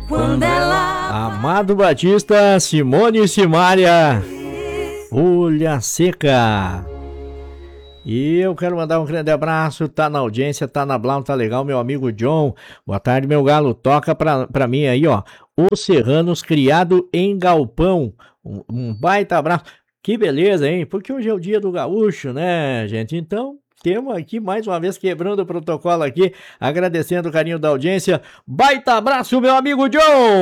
quando ela... Amado Batista, Simone e Simária, Folha Seca. E eu quero mandar um grande abraço, tá na audiência, tá na Blau, tá legal, meu amigo John. Boa tarde, meu galo, toca pra mim aí, ó. Os Serranos, criado em galpão. Um baita abraço. Que beleza, hein? Porque hoje é o dia do gaúcho, né, gente? Então, temos aqui, mais uma vez, quebrando o protocolo aqui, agradecendo o carinho da audiência. Baita abraço, meu amigo John!